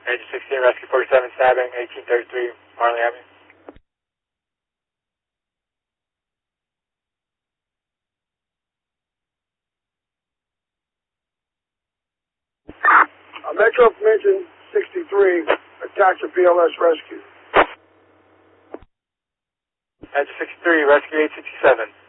Agent 16, Rescue 47, stabbing, 1833 Marley Avenue. Metro from Engine 63, attach a BLS rescue. Agent 63, Rescue 867.